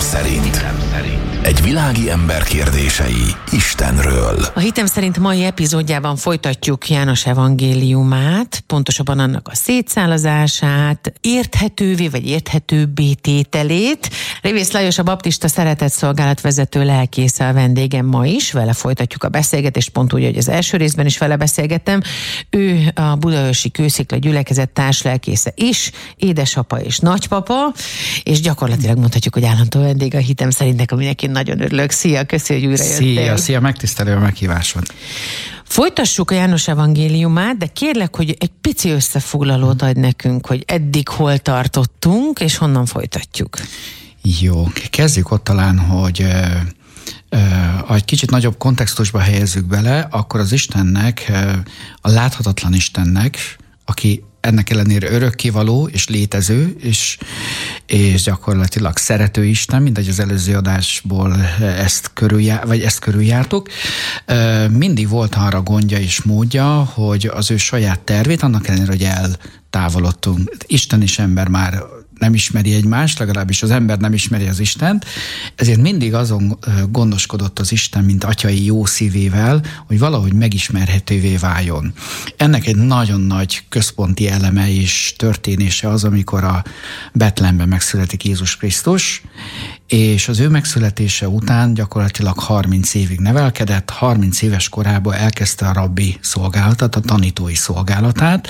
szerint. Egy világi ember kérdései Istenről. A Hitem szerint mai epizódjában folytatjuk János evangéliumát, pontosabban annak a szétszálazását, érthetővé vagy érthetőbbé tételét. Révész Lajos, a baptista szeretetszolgálat vezető lelkésze a vendégem ma is, vele folytatjuk a beszélgetést, pont úgy, hogy az első részben is vele beszélgettem. Ő a Budaörsi Kőszikla gyülekezet társlelkésze is, édesapa és nagypapa, és gyakorlatilag mondhatjuk, hogy állandó vendég a Hitem szerintnek, aminek én nagyon örülök. Szia, köszönjük, hogy újra jöttél. Szia, megtisztelő a meghívásod. Folytassuk a János evangéliumát, de kérlek, hogy egy pici összefoglalót adj nekünk, hogy eddig hol tartottunk, és honnan folytatjuk. Jó, kezdjük ott talán, hogy egy kicsit nagyobb kontextusba helyezzük bele, akkor az Istennek, a láthatatlan Istennek, aki ennek ellenére örökkévaló és létező, és gyakorlatilag szerető Isten, mindegy az előző adásból ezt körüljártuk. Mindig volt arra gondja és módja, hogy az ő saját tervét, annak ellenére, hogy eltávolodtunk. Isten és ember már nem ismeri egymást, legalábbis az ember nem ismeri az Istent, ezért mindig azon gondoskodott az Isten, mint atyai jó szívével, hogy valahogy megismerhetővé váljon. Ennek egy nagyon nagy központi eleme és történése az, amikor a Betlehemben megszületik Jézus Krisztus, és az ő megszületése után gyakorlatilag 30 évig nevelkedett, 30 éves korában elkezdte a rabbi szolgálatát, a tanítói szolgálatát.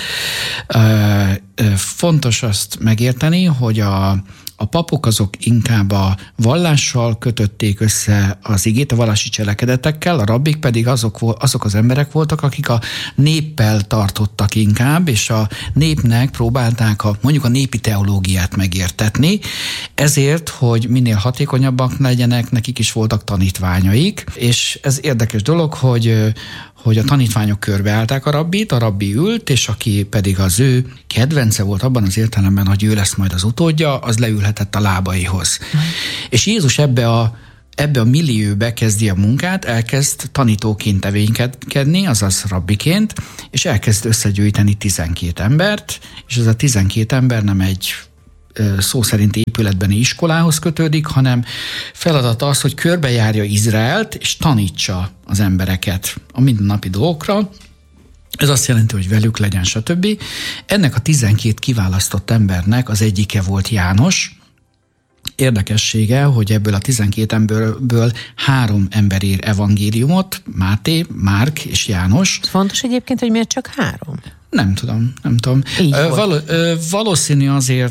Fontos azt megérteni, hogy a papok azok inkább a vallással kötötték össze az igét, a vallási cselekedetekkel, a rabbik pedig azok az emberek voltak, akik a néppel tartottak inkább, és a népnek próbálták mondjuk a népi teológiát megértetni, ezért, hogy minél hatékonyabbak legyenek, nekik is voltak tanítványaik, és ez érdekes dolog, hogy a tanítványok körbeállták a rabbit, a rabbi ült, és aki pedig az ő kedvence volt abban az értelemben, hogy ő lesz majd az utódja, az leülhetett a lábaihoz. És Jézus ebbe a millióbe kezdi a munkát, elkezd tanítóként tevékenykedni, azaz rabbiként, és elkezd összegyűjteni 12 embert, és ez a 12 ember nem egy szó szerint épületbeni iskolához kötődik, hanem feladata az, hogy körbejárja Izraelt, és tanítsa az embereket a mindennapi dolgokra. Ez azt jelenti, hogy velük legyen, stb. Ennek a 12 kiválasztott embernek az egyike volt János. Érdekessége, hogy ebből a 12 emberből 3 ember ír evangéliumot, Máté, Márk és János. Fontos egyébként, hogy miért csak 3? Nem tudom. Valószínű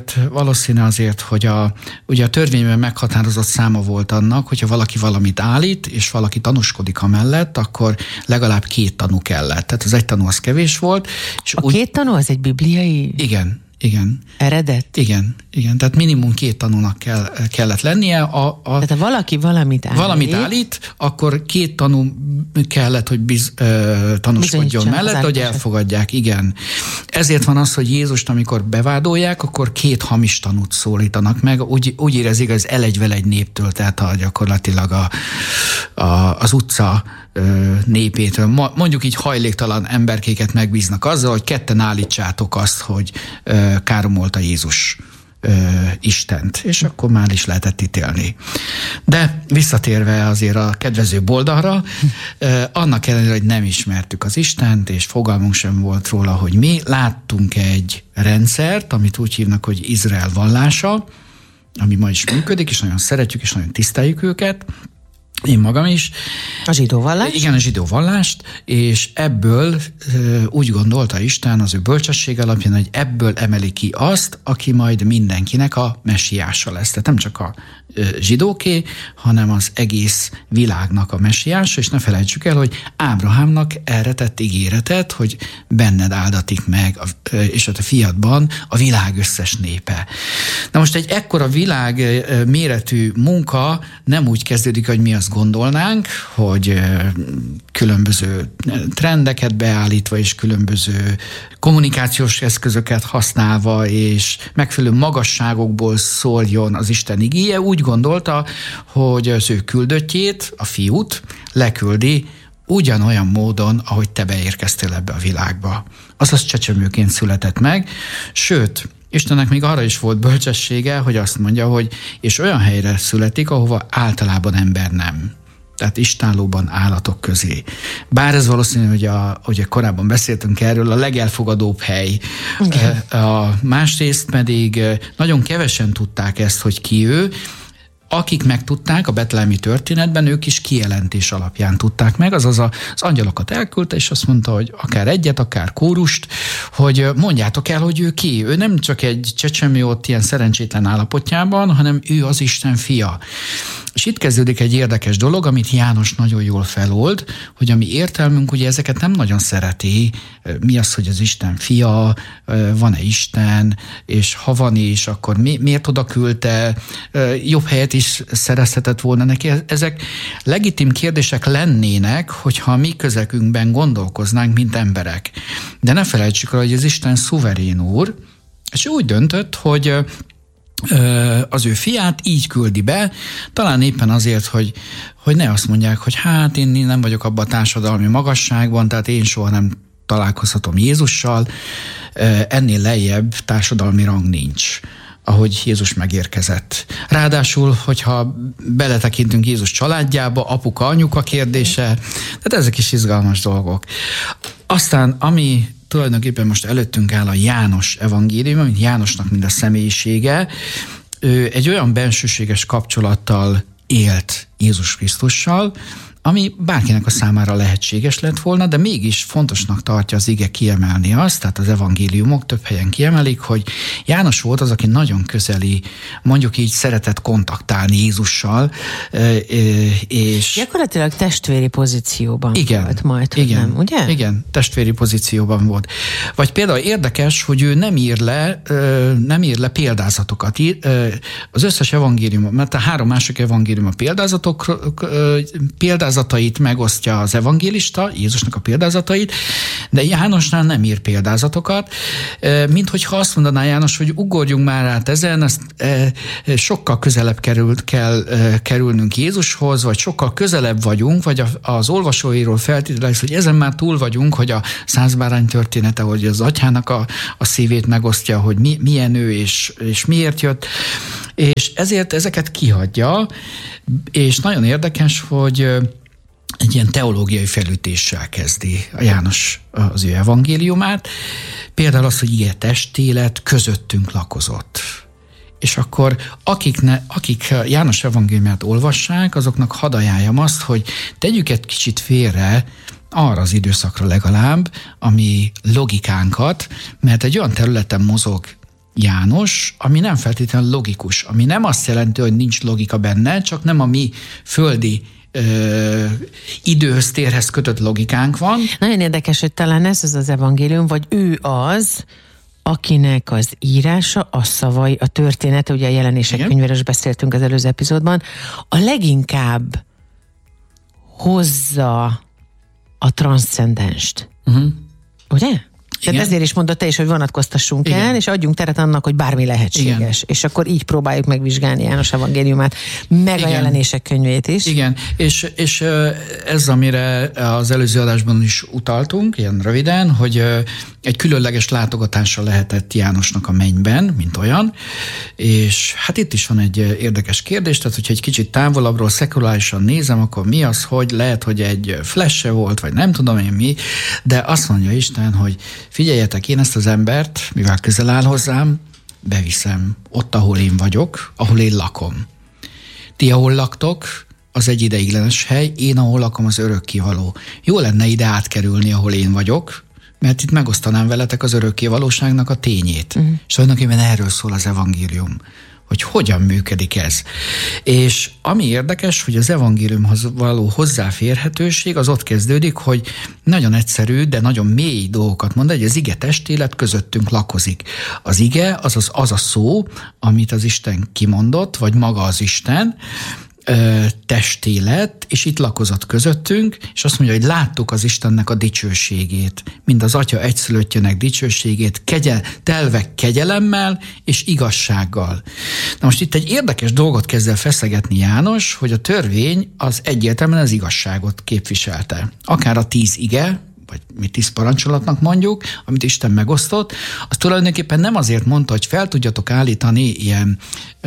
azért, hogy ugye a törvényben meghatározott száma volt annak, hogyha valaki valamit állít, és valaki tanúskodik amellett, akkor legalább 2 tanú kellett. Tehát az egy tanú az kevés volt. És a 2 tanú az egy bibliai? Igen. Eredet? Igen. Tehát minimum 2 tanúnak kellett lennie. Tehát ha valaki valamit állít, akkor 2 tanú kellett, hogy tanúskodjon mellett, hogy elfogadják. Igen. Ezért van az, hogy Jézust, amikor bevádolják, akkor 2 hamis tanút szólítanak meg. Úgy érezik, az egy néptől, tehát gyakorlatilag az utca népétől. Mondjuk így hajléktalan emberkéket megbíznak azzal, hogy 2 állítsátok azt, hogy káromolta Jézus Istent, és akkor már is lehetett ítélni. De visszatérve azért a kedvező oldalra, annak ellenére, hogy nem ismertük az Istent, és fogalmunk sem volt róla, hogy mi, láttunk egy rendszert, amit úgy hívnak, hogy Izrael vallása, ami ma is működik, és nagyon szeretjük, és nagyon tiszteljük őket, én magam is. A zsidó vallás? Igen, a zsidó vallást, és ebből úgy gondolta Isten az ő bölcsesség alapján, hogy ebből emeli ki azt, aki majd mindenkinek a messiása lesz. Tehát nem csak a zsidóké, hanem az egész világnak a messiása, és ne felejtsük el, hogy Ábrahámnak erre tett ígéretet, hogy benned áldatik meg, és a fiadban a világ összes népe. Na most egy ekkora világ méretű munka nem úgy kezdődik, hogy mi azt gondolnánk, hogy különböző trendeket beállítva és különböző kommunikációs eszközöket használva és megfelelő magasságokból szóljon az Isten igéje. Úgy gondolta, hogy az ő küldöttjét, a fiút leküldi ugyanolyan módon, ahogy te beérkeztél ebbe a világba. Azaz csecsemőként született meg, sőt, Istennek még arra is volt bölcsessége, hogy azt mondja, hogy és olyan helyre születik, ahova általában ember nem. Tehát istállóban állatok közé. Bár ez valószínű, hogy ugye korábban beszéltünk erről, a legelfogadóbb hely. Másrészt pedig nagyon kevesen tudták ezt, hogy ki ő. Akik megtudták a betlehemi történetben, ők is kijelentés alapján tudták meg, azaz az angyalokat elküldte, és azt mondta, hogy akár egyet, akár kórust, hogy mondjátok el, hogy ő ki. Ő nem csak egy csecsemő ott ilyen szerencsétlen állapotjában, hanem ő az Isten fia. És itt kezdődik egy érdekes dolog, amit János nagyon jól felold, hogy a mi értelmünk ugye ezeket nem nagyon szereti. Mi az, hogy az Isten fia, van-e Isten, és ha van is, akkor miért oda küldte, jobb helyet is szerezhetett volna neki. Ezek legitim kérdések lennének, hogyha a mi közegünkben gondolkoznánk, mint emberek. De ne felejtsük el, hogy az Isten szuverén úr, és úgy döntött, hogy az ő fiát így küldi be, talán éppen azért, hogy ne azt mondják, hogy hát én nem vagyok abban a társadalmi magasságban, tehát én soha nem találkozhatom Jézussal, ennél lejjebb társadalmi rang nincs, ahogy Jézus megérkezett. Ráadásul, hogyha beletekintünk Jézus családjába, apuka, anyuka kérdése, tehát ezek is izgalmas dolgok. Aztán, ami tulajdonképpen most előttünk áll a János evangélium, mint Jánosnak mind a személyisége, ő egy olyan bensőséges kapcsolattal élt Jézus Krisztussal, ami bárkinek a számára lehetséges lett volna, de mégis fontosnak tartja az ige kiemelni azt, tehát az evangéliumok több helyen kiemelik, hogy János volt az, aki nagyon közeli, mondjuk így szeretett kontaktálni Jézussal, és... Gyakorlatilag testvéri pozícióban volt majd, igen, nem, ugye? Igen, testvéri pozícióban volt. Vagy például érdekes, hogy ő nem ír le példázatokat. Az összes evangélium, mert a 3 másik evangélium a példázatait megosztja az evangélista, Jézusnak a példázatait, de Jánosnál nem ír példázatokat, mint hogyha azt mondaná János, hogy ugorjunk már át ezen, ezt sokkal közelebb kell kerülnünk Jézushoz, vagy sokkal közelebb vagyunk, vagy az olvasóiról feltételezzük, hogy ezen már túl vagyunk, hogy a 100 bárány története, hogy az atyának a szívét megosztja, hogy milyen ő és miért jött, és ezért ezeket kihagyja, és nagyon érdekes, hogy egy ilyen teológiai felütéssel kezdi a János az ő evangéliumát. Például az, hogy ilyen testélet közöttünk lakozott. És akkor akik János evangéliumát olvassák, azoknak hadd ajánljam azt, hogy tegyük egy kicsit félre arra az időszakra legalább, ami logikánkat, mert egy olyan területen mozog János, ami nem feltétlenül logikus, ami nem azt jelenti, hogy nincs logika benne, csak nem a mi földi időhöz, térhez kötött logikánk van. Nagyon érdekes, hogy talán ez az evangélium, vagy ő az, akinek az írása, a szavai, a története, ugye a Jelenések könyvéről is beszéltünk az előző epizódban, a leginkább hozza a transzcendenst. Ugye? Tehát ezért is mondott te is, hogy vonatkoztassunk el, és adjunk teret annak, hogy bármi lehetséges. Igen. És akkor így próbáljuk megvizsgálni János evangéliumát, meg a Jelenések könyvét is. Igen, és ez, amire az előző adásban is utaltunk, ilyen röviden, hogy egy különleges látogatása lehetett Jánosnak a mennyben, mint olyan, és hát itt is van egy érdekes kérdés, tehát hogyha egy kicsit távolabbról szekulárisan nézem, akkor mi az, hogy lehet, hogy egy flash volt, vagy nem tudom én mi, de azt mondja Isten, hogy figyeljetek, én ezt az embert, mivel közel áll hozzám, beviszem ott, ahol én vagyok, ahol én lakom. Ti, ahol laktok, az egy ideiglenes hely, én, ahol lakom, az örökkévaló. Jó lenne ide átkerülni, ahol én vagyok, mert itt megosztanám veletek az örökkévalóságnak a tényét. És tulajdonképpen erről szól az evangélium, hogy hogyan működik ez. És ami érdekes, hogy az evangéliumhoz való hozzáférhetőség az ott kezdődik, hogy nagyon egyszerű, de nagyon mély dolgokat mond, hogy az ige testélet közöttünk lakozik. Az ige az a szó, amit az Isten kimondott, vagy maga az Isten, testélet, és itt lakozott közöttünk, és azt mondja, hogy láttuk az Istennek a dicsőségét, mind az Atya egyszülöttjének dicsőségét, telve kegyelemmel és igazsággal. Na most itt egy érdekes dolgot kezd el feszegetni János, hogy a törvény az egyértelműen az igazságot képviselte. Akár a 10 ige, vagy mi 10 parancsolatnak mondjuk, amit Isten megosztott, az tulajdonképpen nem azért mondta, hogy fel tudjatok állítani ilyen,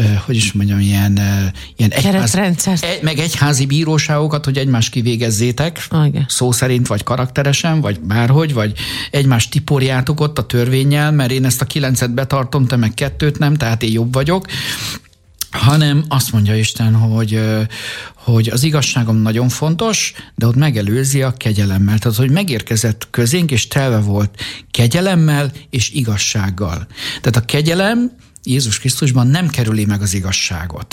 meg egyházi bíróságokat, hogy egymást kivégezzétek, szó szerint, vagy karakteresen, vagy bárhogy, vagy egymást tiporjátok ott a törvénnyel, mert én ezt a 9-et betartom, te meg 2 nem, tehát én jobb vagyok, hanem azt mondja Isten, hogy az igazságom nagyon fontos, de ott megelőzi a kegyelemmel. Tehát, hogy megérkezett közénk, és telve volt kegyelemmel és igazsággal. Tehát a kegyelem Jézus Krisztusban nem kerüli meg az igazságot,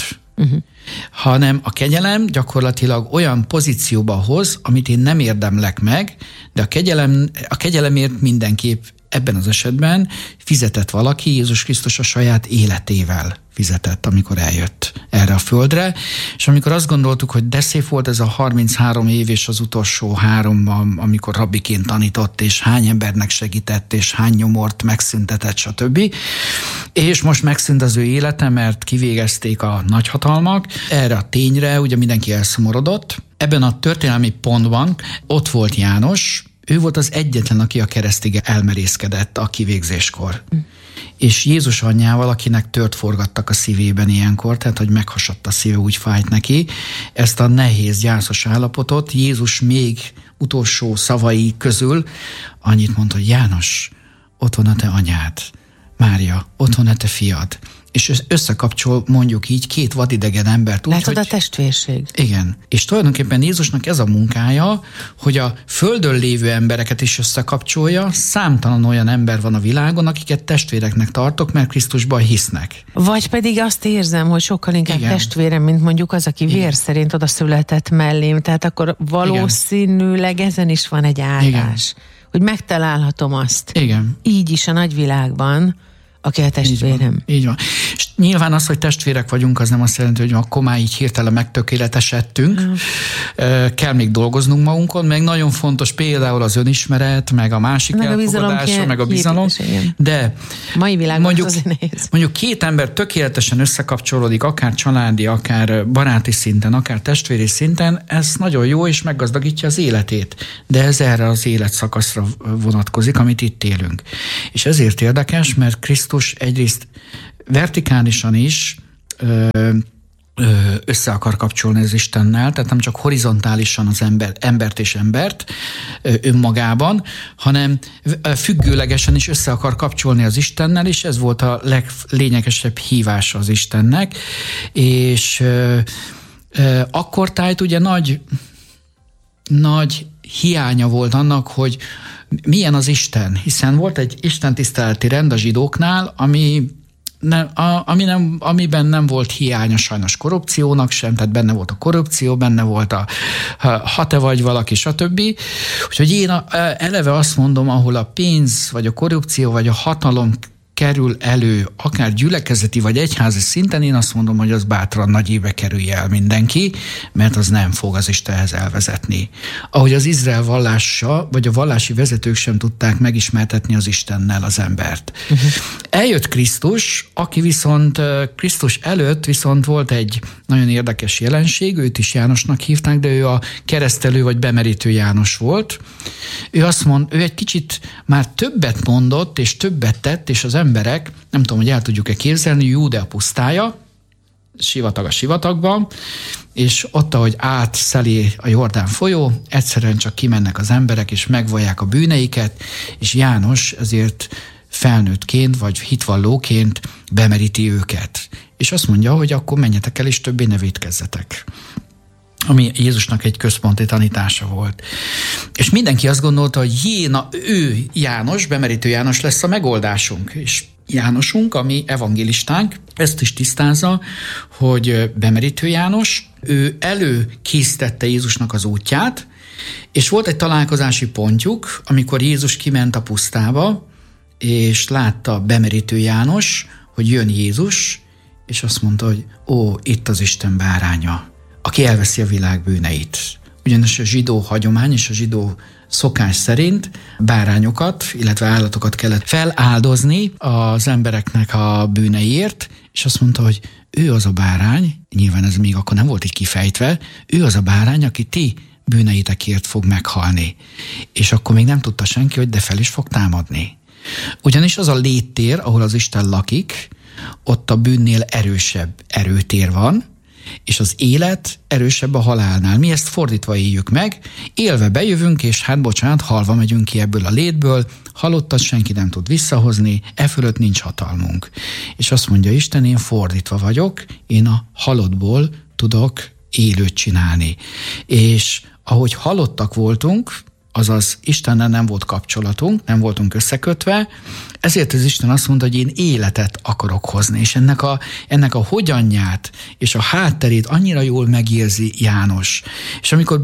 hanem a kegyelem gyakorlatilag olyan pozícióba hoz, amit én nem érdemlek meg, de a kegyelemért mindenképp ebben az esetben fizetett valaki, Jézus Krisztus a saját életével fizetett, amikor eljött erre a földre, és amikor azt gondoltuk, hogy de szép volt ez a 33 év és az utolsó 3-ban, amikor rabbiként tanított, és hány embernek segített, és hány nyomort megszüntetett, stb. És most megszűnt az ő élete, mert kivégezték a nagyhatalmak. Erre a tényre ugye mindenki elszomorodott. Ebben a történelmi pontban ott volt János, ő volt az egyetlen, aki a keresztig elmerészkedett a kivégzéskor. És Jézus anyjával, akinek tört forgattak a szívében ilyenkor, tehát hogy meghasadt a szíve, úgy fájt neki, ezt a nehéz, gyászos állapotot Jézus még utolsó szavai közül annyit mondta, hogy János, ott van a te anyád, Mária, ott van a te fiad. És összekapcsol mondjuk így 2 vadidegen embert. Látod a testvérség. Igen. És tulajdonképpen Jézusnak ez a munkája, hogy a földön lévő embereket is összekapcsolja. Számtalan olyan ember van a világon, akiket testvéreknek tartok, mert Krisztusban hisznek. Vagy pedig azt érzem, hogy sokkal inkább testvérem, mint mondjuk az, aki vér szerint oda született mellém. Tehát akkor valószínűleg ezen is van egy áldás. Hogy megtalálhatom azt. Igen. Így is a nagyvilágban, aki a testvérem. Így van. És nyilván az, hogy testvérek vagyunk, az nem azt jelenti, hogy akkor már így hirtelen megtökéletesedtünk. Kell még dolgoznunk magunkon, meg nagyon fontos például az önismeret, meg a másik elfogadása, meg a bizalom. De mai világban mondjuk 2 ember tökéletesen összekapcsolódik, akár családi, akár baráti szinten, akár testvéri szinten, ez nagyon jó, és meggazdagítja az életét. De ez erre az életszakaszra vonatkozik, amit itt élünk. És ezért érdekes, mert Krisztus egyrészt vertikálisan is össze akar kapcsolni az Istennel, tehát nem csak horizontálisan az embert és embert önmagában, hanem függőlegesen is össze akar kapcsolni az Istennel, és ez volt a leglényegesebb hívása az Istennek, és akkortájt ugye nagy hiánya volt annak, hogy milyen az Isten, hiszen volt egy istentiszteleti rend a zsidóknál, amiben nem volt hiánya sajnos korrupciónak sem, tehát benne volt a korrupció, benne volt ha te vagy valaki, stb. Úgyhogy én eleve azt mondom, ahol a pénz, vagy a korrupció, vagy a hatalom kerül elő, akár gyülekezeti vagy egyházi szinten, én azt mondom, hogy az bátran nagy éve kerülje el mindenki, mert az nem fog az Istenhez elvezetni. Ahogy az Izrael vallása, vagy a vallási vezetők sem tudták megismertetni az Istennel az embert. Eljött Krisztus, aki viszont Krisztus előtt viszont volt egy nagyon érdekes jelenség, őt is Jánosnak hívták, de ő a keresztelő vagy bemerítő János volt. Ő egy kicsit már többet mondott, és többet tett, és az emberek, nem tudom, hogy el tudjuk-e képzelni, Júdea pusztája, sivatag a sivatagban, és ott, ahogy átszeli a Jordán folyó, egyszerűen csak kimennek az emberek, és megvallják a bűneiket, és János ezért felnőttként, vagy hitvallóként bemeríti őket. És azt mondja, hogy akkor menjetek el, és többé ne vétkezzetek. Ami Jézusnak egy központi tanítása volt. És mindenki azt gondolta, hogy ő János, bemerítő János lesz a megoldásunk. És Jánosunk, ami evangélistánk, ezt is tisztázza, hogy bemerítő János, ő előkészítette Jézusnak az útját, és volt egy találkozási pontjuk, amikor Jézus kiment a pusztába, és látta bemerítő János, hogy jön Jézus, és azt mondta, hogy itt az Isten báránya, aki elveszi a világ bűneit. Ugyanis a zsidó hagyomány és a zsidó szokás szerint bárányokat, illetve állatokat kellett feláldozni az embereknek a bűneiért, és azt mondta, hogy ő az a bárány, nyilván ez még akkor nem volt így kifejtve, ő az a bárány, aki ti bűneitekért fog meghalni. És akkor még nem tudta senki, hogy de fel is fog támadni. Ugyanis az a léttér, ahol az Isten lakik, ott a bűnnél erősebb erőtér van, és az élet erősebb a halálnál. Mi ezt fordítva éljük meg, élve bejövünk, és hát bocsánat, halva megyünk ki ebből a létből, halottat senki nem tud visszahozni, e fölött nincs hatalmunk. És azt mondja Isten, én fordítva vagyok, én a halottból tudok élőt csinálni. És ahogy halottak voltunk, azaz Istennel nem volt kapcsolatunk, nem voltunk összekötve, ezért az Isten azt mondta, hogy én életet akarok hozni, és ennek a hogyanját és a hátterét annyira jól megérzi János. És amikor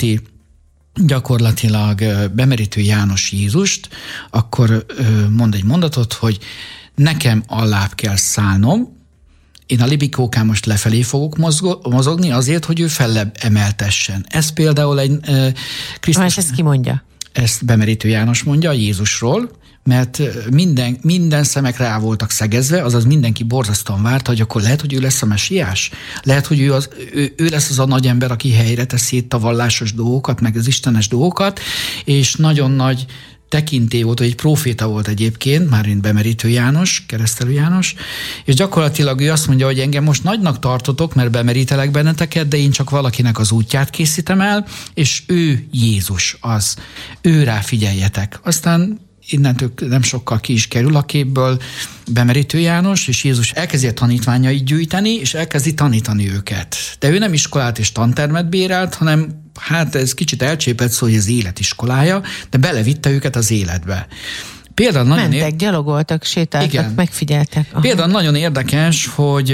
bemerítő János Jézust, akkor mond egy mondatot, hogy nekem allább kell szállnom, én a libikókán most lefelé fogok mozogni azért, hogy ő fellebb emeltessen. Ez például egy Krisztus... És ezt ki mondja? Ezt bemerítő János mondja Jézusról, mert minden szemek rá voltak szegezve, azaz mindenki borzasztóan várta, hogy akkor lehet, hogy ő lesz a mesiás. Lehet, hogy ő lesz az a nagy ember, aki helyre teszi itt a vallásos dolgokat, meg az istenes dolgokat, és nagyon nagy tekintély volt, hogy egy próféta volt egyébként, már mint bemerítő János, keresztelő János, és gyakorlatilag ő azt mondja, hogy engem most nagynak tartotok, mert bemerítelek benneteket, de én csak valakinek az útját készítem el, és ő Jézus az. Ő rá figyeljetek. Aztán innentől nem sokkal ki is kerül a képből bemerítő János, és Jézus elkezdi a tanítványait gyűjteni, és elkezdi tanítani őket. De ő nem iskolát és tantermet bérelt, hanem hát ez kicsit elcsépelt szó, hogy az életiskolája, de belevitte őket az életbe. Például mentek, gyalogoltak, sétáltak, igen, megfigyeltek. Aha. Például nagyon érdekes,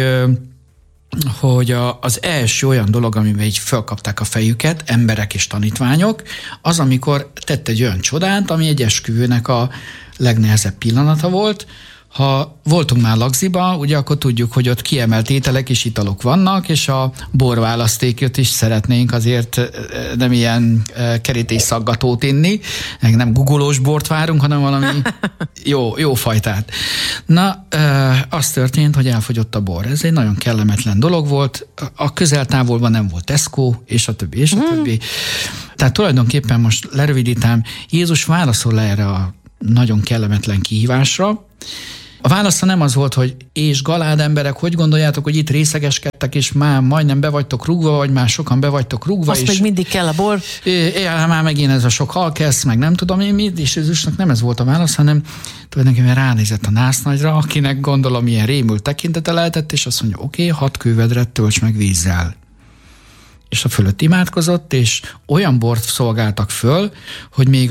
hogy az első olyan dolog, amiben így fölkapták a fejüket, emberek és tanítványok, az, amikor tett egy olyan csodát, ami egy esküvőnek a legnehezebb pillanata volt. Ha voltunk már Lagziba, ugye akkor tudjuk, hogy ott kiemelt ételek és italok vannak, és a borválasztékot is szeretnénk azért nem ilyen kerítésszaggatót inni, nem gugolós bort várunk, hanem valami jó fajtát. Na, az történt, hogy elfogyott a bor. Ez egy nagyon kellemetlen dolog volt. A közeltávolban nem volt Tesco, és a többi, és a többi. Tehát tulajdonképpen most lerövidítem, Jézus válaszol le erre a nagyon kellemetlen kihívásra. A válasza nem az volt, hogy és galád emberek, hogy gondoljátok, hogy itt részegeskedtek, és már majdnem be vagytok rúgva, vagy már sokan be vagytok rúgva. Azt még mindig kell a bor. Már megint ez a sok halkesz, meg nem tudom én mit, és Jézusnak nem ez volt a válasz, hanem tulajdonképpen ránézett a násznagyra, akinek gondolom ilyen rémült tekintete lehetett, és azt mondja, oké, 6 kővedret tölts meg vízzel. És a fölött imádkozott, és olyan bort szolgáltak föl, hogy még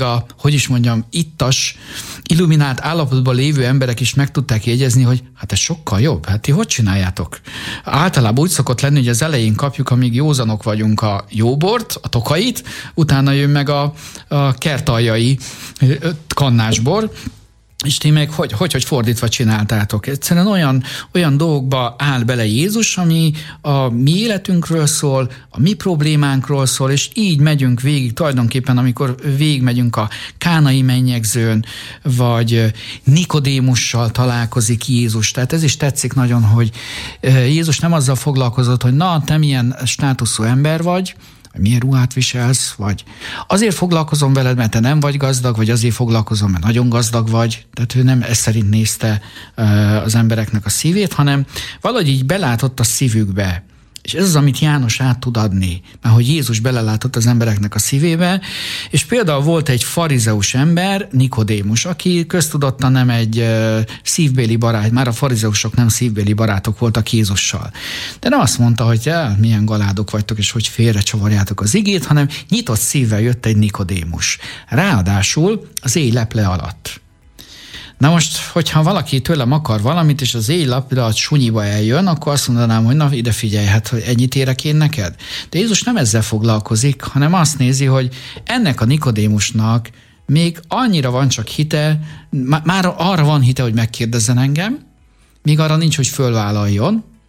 ittas, illuminált állapotban lévő emberek is meg tudták jegyezni, hogy hát ez sokkal jobb, hát ti hogy csináljátok? Általában úgy szokott lenni, hogy az elején kapjuk, amíg józanok vagyunk, a jó bort, a tokait, utána jön meg a kertaljai kannásbor, és ti meg hogy fordítva csináltátok. Egyszerűen olyan dolgokba áll bele Jézus, ami a mi életünkről szól, a mi problémánkról szól, és így megyünk végig, tulajdonképpen amikor végigmegyünk a Kánai mennyegzőn, vagy Nikodémussal találkozik Jézus. Tehát ez is tetszik nagyon, hogy Jézus nem azzal foglalkozott, hogy na, te milyen státuszú ember vagy, milyen ruhát viselsz, vagy azért foglalkozom veled, mert te nem vagy gazdag, vagy azért foglalkozom, mert nagyon gazdag vagy. Tehát ő nem ezt szerint nézte az embereknek a szívét, hanem valahogy így belátott a szívükbe. És ez az, amit János át tud adni, mert hogy Jézus belelátott az embereknek a szívébe, és például volt egy farizeus ember, Nikodémus, aki köztudottan nem egy szívbéli barát, már a farizeusok nem szívbéli barátok voltak Jézussal. De nem azt mondta, hogy milyen galádok vagytok, és hogy félrecsavarjátok az igét, hanem nyitott szívvel jött egy Nikodémus. Ráadásul az éj leple alatt. Na most, hogyha valaki tőlem akar valamit, és az éjlapra a sunyiba eljön, akkor azt mondanám, hogy na ide figyelj, hát hogy ennyit érek én neked. De Jézus nem ezzel foglalkozik, hanem azt nézi, hogy ennek a Nikodémusnak még annyira van csak hite, már arra van hite, hogy megkérdezzen engem, még arra nincs, hogy fölvállaljon,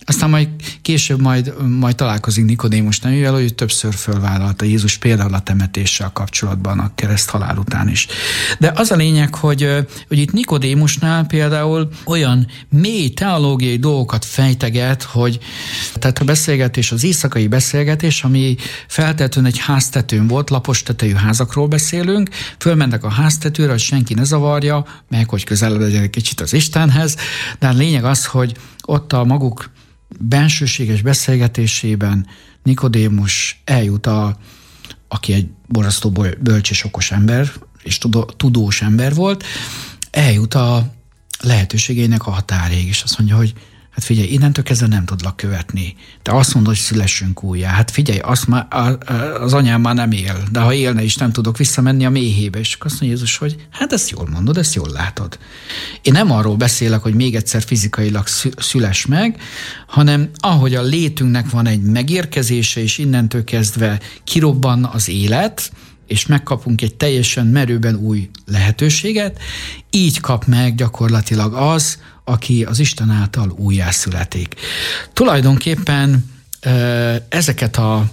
Aztán majd később majd találkozik Nikodémus nevével, hogy többször fölvállalta Jézus például a temetéssel kapcsolatban a kereszt halál után is. De az a lényeg, hogy itt Nikodémusnál például olyan mély teológiai dolgokat fejteget, hogy tehát a beszélgetés, az éjszakai beszélgetés, ami feltétlenül egy háztetőn volt, lapos tetejű házakról beszélünk, fölmentek a háztetőre, hogy senki ne zavarja, meg hogy közelebb legyen egy kicsit az Istenhez, de a lényeg az, hogy ott a maguk bensőséges beszélgetésében Nikodémus eljut aki egy borzasztó bölcs és okos ember, és tudós ember volt, eljut a lehetőségeinek a határig, és azt mondja, hogy hát figyelj, innentől kezdve nem tudlak követni. Te azt mondod, hogy szülessünk újjá. Hát figyelj, az anyám már nem él, de ha élne is, nem tudok visszamenni a méhébe. És azt mondja Jézus, hogy hát ezt jól mondod, ezt jól látod. Én nem arról beszélek, hogy még egyszer fizikailag szüless meg, hanem ahogy a létünknek van egy megérkezése, és innentől kezdve kirobban az élet, és megkapunk egy teljesen merőben új lehetőséget, így kap meg gyakorlatilag az, aki az Isten által újjászületik. Tulajdonképpen ezeket a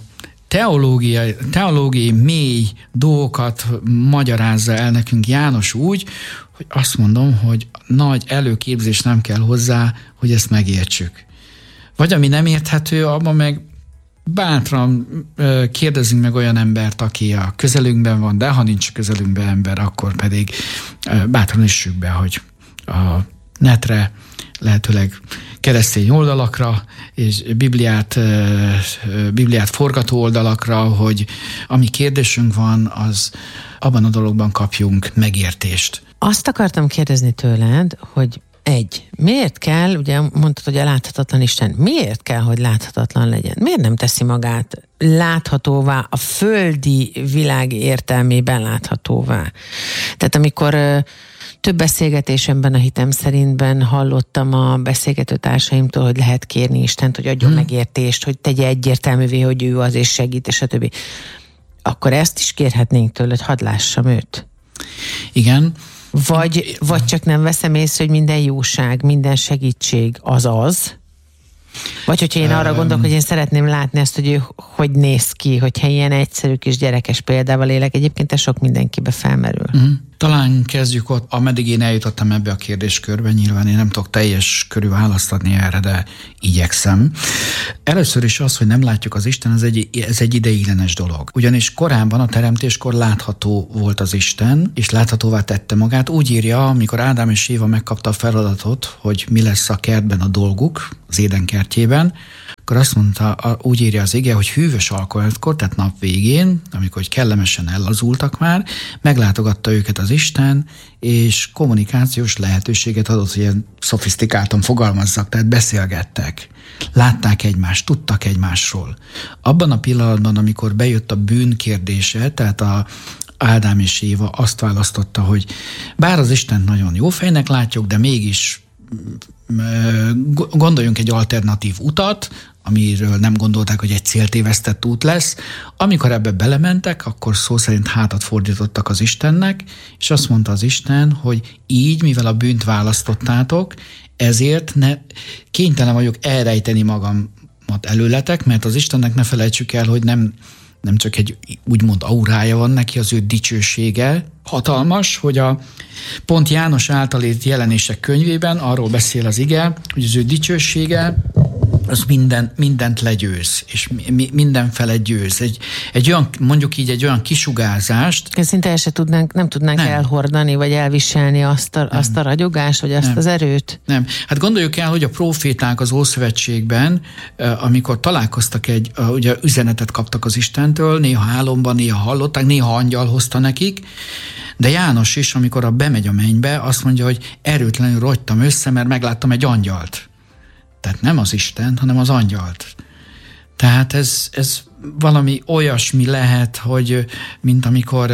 teológiai mély dolgokat magyarázza el nekünk János úgy, hogy azt mondom, hogy nagy előképzés nem kell hozzá, hogy ezt megértsük. Vagy ami nem érthető, abban meg bátran kérdezzünk meg olyan embert, aki a közelünkben van, de ha nincs közelünkben ember, akkor pedig bátran üssük be, hogy a netre, lehetőleg keresztény oldalakra, és Bibliát forgató oldalakra, hogy ami kérdésünk van, az abban a dologban kapjunk megértést. Azt akartam kérdezni tőled, hogy miért kell, ugye mondtad, hogy a láthatatlan Isten, miért kell, hogy láthatatlan legyen? Miért nem teszi magát láthatóvá, a földi világ értelmében láthatóvá? Tehát amikor több beszélgetésemben a hitem szerintben hallottam a beszélgető társaimtól, hogy lehet kérni Istent, hogy adjon megértést, hogy tegye egyértelművé, hogy ő az és segít, és a többi. Akkor ezt is kérhetnénk tőle, hogy hadd lássam őt. Igen. Vagy csak nem veszem észre, hogy minden jóság, minden segítség az. Vagy hogyha én arra gondolok, hogy én szeretném látni azt, hogy ő hogy néz ki, hogyha ilyen egyszerű kis gyerekes példával élek, egyébként ez sok mindenkibe felmerül. Talán kezdjük ott, ameddig én eljutottam ebbe a kérdéskörbe, nyilván én nem tudok teljes körű választ adni erre, de igyekszem. Először is az, hogy nem látjuk az Isten, ez egy ideiglenes dolog. Ugyanis korábban a teremtéskor látható volt az Isten, és láthatóvá tette magát. Úgy írja, amikor Ádám és Éva megkapta a feladatot, hogy mi lesz a kertben a dolguk, az Éden kertjében, akkor azt mondta, úgy írja az ige, hogy hűvös alkalmatkor, tehát nap végén, amikor kellemesen ellazultak már, meglátogatta őket az Isten, és kommunikációs lehetőséget adott, hogy ilyen szofisztikáltan fogalmazzak, tehát beszélgettek. Látták egymást, tudtak egymásról. Abban a pillanatban, amikor bejött a bűn kérdése, tehát Ádám és Éva azt választotta, hogy bár az Istent nagyon jó fejnek látjuk, de mégis gondoljunk egy alternatív utat, amiről nem gondolták, hogy egy céltévesztett út lesz. Amikor ebbe belementek, akkor szó szerint hátat fordítottak az Istennek, és azt mondta az Isten, hogy így, mivel a bűnt választottátok, ezért kénytelen vagyok elrejteni magamat előletek, mert az Istennek ne felejtsük el, hogy nem csak egy úgymond aurája van neki, az ő dicsősége hatalmas, hogy pont János által írt Jelenések könyvében arról beszél az ige, hogy az ő dicsősége az mindent legyőz, és mindenfele győz. Egy olyan, mondjuk így egy olyan kisugárzást. Szinte nem tudnánk elhordani, vagy elviselni azt a ragyogást, vagy azt az erőt. Nem. Hát gondoljuk el, hogy a próféták az Ószövetségben, amikor találkoztak ugye üzenetet kaptak az Istentől, néha álomban, néha hallották, néha angyal hozta nekik, de János is, amikor bemegy a mennybe, azt mondja, hogy erőtlenül rogytam össze, mert megláttam egy angyalt. Tehát nem az Isten, hanem az angyalt. Tehát ez valami olyasmi lehet, hogy mint amikor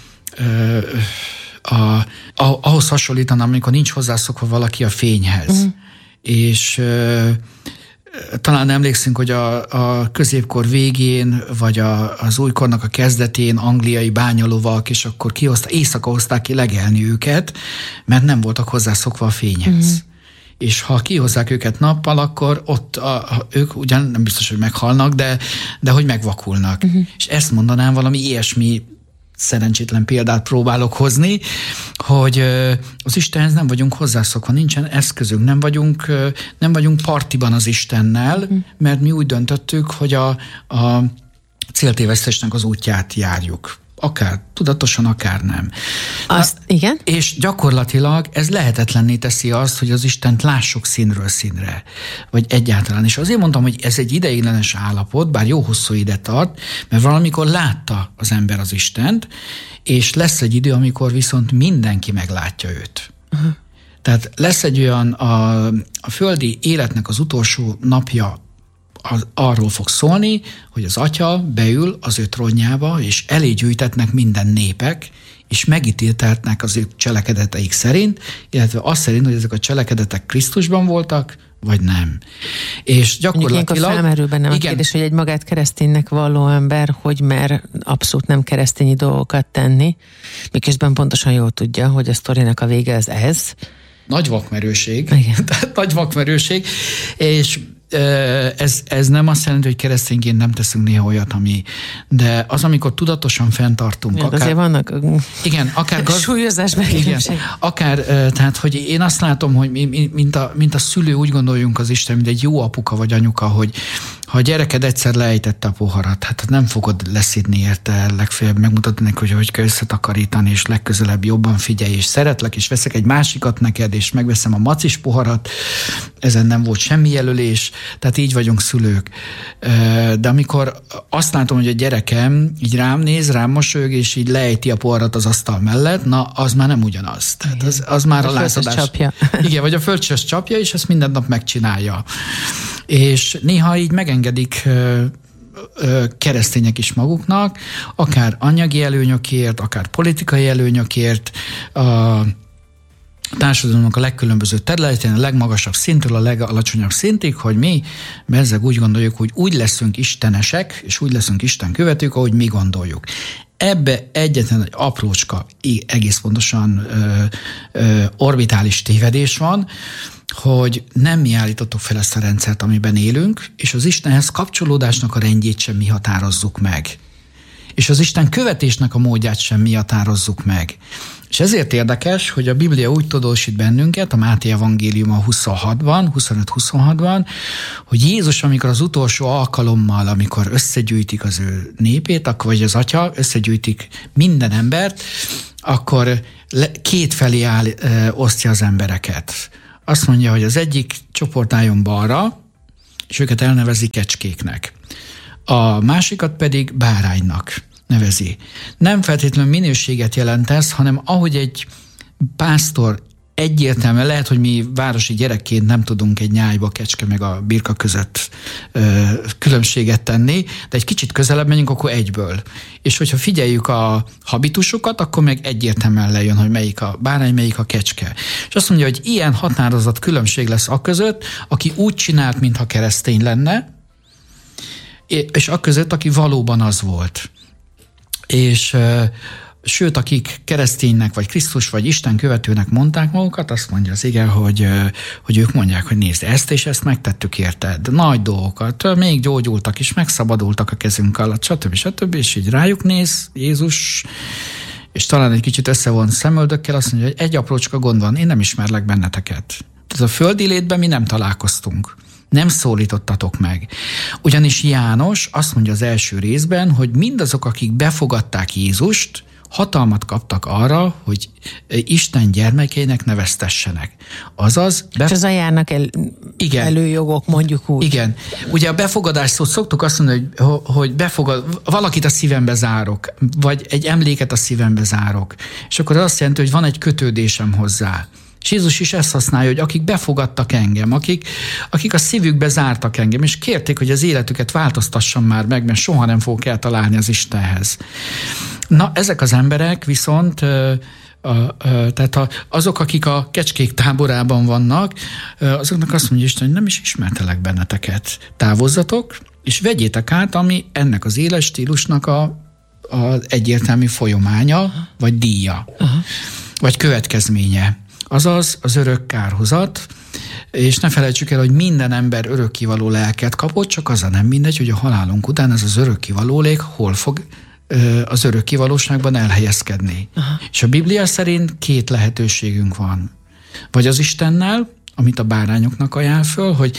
ahhoz hasonlítanám, amikor nincs hozzászokva valaki a fényhez. És talán emlékszünk, hogy a középkor végén, vagy az újkornak a kezdetén angliai bányalovak, és akkor éjszaka hozták ki legelni őket, mert nem voltak hozzászokva a fényhez. és ha kihozzák őket nappal, akkor ott ők ugyan nem biztos, hogy meghalnak, de hogy megvakulnak. És ezt mondanám, valami ilyesmi szerencsétlen példát próbálok hozni, hogy az Istenhez nem vagyunk hozzászokva, nincsen eszközünk, nem vagyunk partiban az Istennel, mert mi úgy döntöttük, hogy a céltévesztésnek az útját járjuk. Akár tudatosan, akár nem. Igen? És gyakorlatilag ez lehetetlenné teszi azt, hogy az Istent lássuk színről színre. Vagy egyáltalán. És azért mondtam, hogy ez egy ideiglenes állapot, bár jó hosszú ide tart, mert valamikor látta az ember az Istent, és lesz egy idő, amikor viszont mindenki meglátja őt. Uh-huh. Tehát lesz egy olyan, a földi életnek az utolsó napja arról fog szólni, hogy az Atya beül az ő trónjába, és elé gyűjtetnek minden népek, és megítéltetnek az ő cselekedeteik szerint, illetve azt szerint, hogy ezek a cselekedetek Krisztusban voltak, vagy nem. És gyakorlatilag... felmerül bennem a kérdés, hogy egy magát kereszténynek valló ember, hogy mer abszolút nem keresztényi dolgokat tenni, miközben pontosan jól tudja, hogy a sztorinak a vége ez. Nagy vakmerőség. Tehát nagy vakmerőség, és ez nem azt jelenti, hogy keresztényként nem teszünk néha olyat, de az, amikor tudatosan fenntartunk. Igen, akár, azért vannak súlyozás megkülönbség. Tehát, hogy én azt látom, hogy mint a szülő úgy gondoljunk az Isten, mint egy jó apuka vagy anyuka, hogy ha a gyereked egyszer leejtette a poharat, hát nem fogod leszidni érte, legfeljebb megmutatni neki, hogy kell összetakarítani, és legközelebb jobban figyelj, és szeretlek, és veszek egy másikat neked, és megveszem a macis poharat, ezen nem volt semmi jelölés, tehát így vagyunk szülők. De amikor azt látom, hogy a gyerekem így rám néz, rám mosolyog, és így leejti a poharat az asztal mellett, na, az már nem ugyanaz. Tehát az már a lázadás. Csapja. Igen, vagy a földcsös csapja, és ezt minden nap megcsinálja. És néha így megengedik keresztények is maguknak, akár anyagi előnyökért, akár politikai előnyökért, a társadalomnak a legkülönbözőbb területén, a legmagasabb szintől a legalacsonyabb szintig, hogy mi bezzeg úgy gondoljuk, hogy úgy leszünk istenesek, és úgy leszünk Isten követők, ahogy mi gondoljuk. Ebbe egyetlen egy aprócska, egész pontosan orbitális tévedés van, hogy nem mi állítottuk fel ezt a rendszert, amiben élünk, és az Istenhez kapcsolódásnak a rendjét sem mi határozzuk meg. És az Isten követésnek a módját sem mi határozzuk meg. És ezért érdekes, hogy a Biblia úgy tudósít bennünket, a Máté evangéliuma 25-26-ban, hogy Jézus, amikor az utolsó alkalommal, amikor összegyűjtik az ő népét, vagy az Atya összegyűjtik minden embert, akkor kétfelé osztja az embereket. Azt mondja, hogy az egyik csoport álljon balra, és őket elnevezi kecskéknek. A másikat pedig báránynak nevezi. Nem feltétlenül minőséget jelent ez, hanem ahogy egy pásztor egyértelműen, lehet, hogy mi városi gyerekként nem tudunk egy nyájba, kecske meg a birka között különbséget tenni, de egy kicsit közelebb menjünk, akkor egyből. És hogyha figyeljük a habitusokat, akkor meg egyértelműen lejön, hogy melyik a bárány, melyik a kecske. És azt mondja, hogy ilyen határozott különbség lesz a között, aki úgy csinált, mintha keresztény lenne, és a között, aki valóban az volt. És sőt, akik kereszténynek, vagy Krisztus, vagy Isten követőnek mondták magukat, azt mondja az ige, hogy ők mondják, hogy nézd, ezt és ezt megtettük érted. Nagy dolgokat, még gyógyultak is, megszabadultak a kezünk alatt, stb. És így rájuk néz Jézus, és talán egy kicsit összevont szemöldökkel, azt mondja, hogy egy aprócska gond van, én nem ismerlek benneteket. Tehát a földi létben mi nem találkoztunk. Nem szólítottatok meg. Ugyanis János azt mondja az első részben, hogy mindazok, akik befogadták Jézust, hatalmat kaptak arra, hogy Isten gyermekeinek neveztessenek. Azaz... És az járnak előjogok, mondjuk úgy. Igen. Ugye a befogadás szót szoktuk azt mondani, hogy valakit a szívembe zárok, vagy egy emléket a szívembe zárok. És akkor az azt jelenti, hogy van egy kötődésem hozzá. És Jézus is ezt használja, hogy akik befogadtak engem, akik a szívükbe zártak engem, és kérték, hogy az életüket változtassam már meg, mert soha nem fogok eltalálni az Istenhez. Na, ezek az emberek viszont, tehát azok, akik a kecskék táborában vannak, azoknak azt mondja Isten, hogy nem is ismertelek benneteket. Távozzatok, és vegyétek át, ami ennek az életstílusnak az egyértelmű folyamánya, vagy díja, vagy következménye. Azaz az örök kárhozat, És ne felejtsük el, hogy minden ember örökkivaló lelket kapott, csak az a nem mindegy, hogy a halálunk után ez az örökkivaló lélek hol fog az örökkivalóságban elhelyezkedni. Aha. És a Biblia szerint 2 lehetőségünk van. Vagy az Istennel, amit a bárányoknak ajánl föl, hogy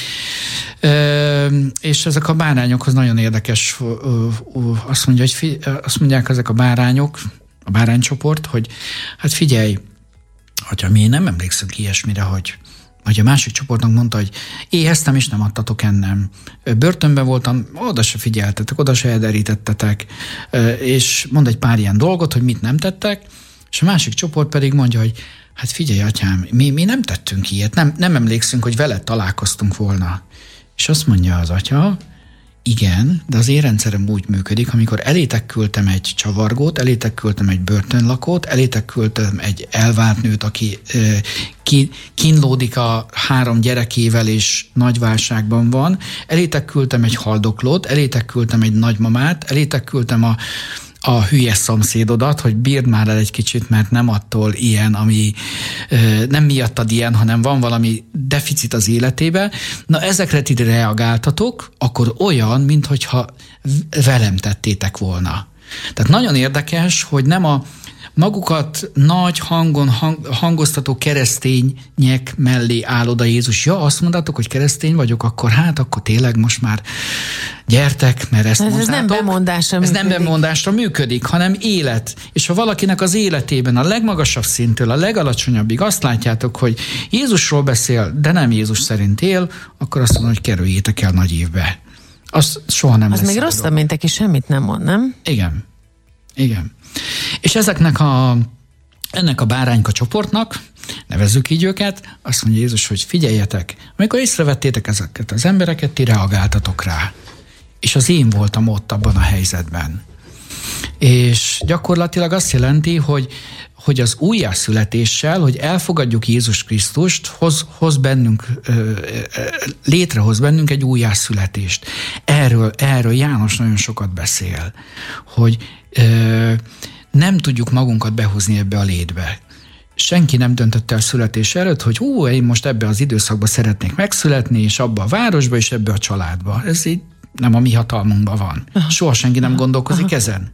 és ezek a bárányokhoz nagyon érdekes, azt mondják ezek a bárányok, a báránycsoport, hogy hát figyelj, hogyha mi nem emlékszünk ilyesmire, hogy a másik csoportnak mondta, hogy éheztem, és nem adtatok ennem. Börtönben voltam, oda se figyeltetek, oda se elderítettetek, és mond egy pár ilyen dolgot, hogy mit nem tettek, és a másik csoport pedig mondja, hogy hát figyelj, atyám, mi nem tettünk ilyet, nem emlékszünk, hogy veled találkoztunk volna. És azt mondja az atya, igen, de az én rendszerem úgy működik, amikor elétek küldtem egy csavargót, elétek küldtem egy börtönlakót, elétek küldtem egy elvált nőt, aki kínlódik a 3 gyerekével és nagy válságban van, elétek küldtem egy haldoklót, elétek küldtem egy nagymamát, elétek küldtem a hülye szomszédodat, hogy bírd már el egy kicsit, mert nem attól ilyen, ami nem miattad ilyen, hanem van valami deficit az életébe. Na ezekre ti reagáltatok, akkor olyan, minthogyha velem tettétek volna. Tehát nagyon érdekes, hogy nem a magukat nagy hangon hangoztató keresztények mellé áll oda Jézus. Ja, azt mondatok, hogy keresztény vagyok, akkor tényleg most már gyertek, mert ezt mondtátok. Ez nem bemondásra működik. Ez nem bemondásra működik, hanem élet. És ha valakinek az életében a legmagasabb szinttől a legalacsonyabbig azt látjátok, hogy Jézusról beszél, de nem Jézus szerint él, akkor azt mondom, hogy kerüljétek el nagy évbe. Az soha nem lesz. Az még rosszabb, mint aki semmit nem mond, nem? Igen. És ennek a bárányka csoportnak, nevezzük így őket, azt mondja Jézus, hogy figyeljetek, amikor észrevettétek ezeket az embereket, ti reagáltatok rá. És az én voltam ott abban a helyzetben. És gyakorlatilag azt jelenti, hogy az újjászületéssel, hogy elfogadjuk Jézus Krisztust, létrehoz bennünk egy újjászületést. Erről János nagyon sokat beszél, hogy nem tudjuk magunkat behozni ebbe a létbe. Senki nem döntött el születés előtt, hogy én most ebbe az időszakban szeretnék megszületni, és abba a városba, és ebbe a családba. Ez így nem a mi hatalmunkban van. Soha senki nem gondolkozik ezen.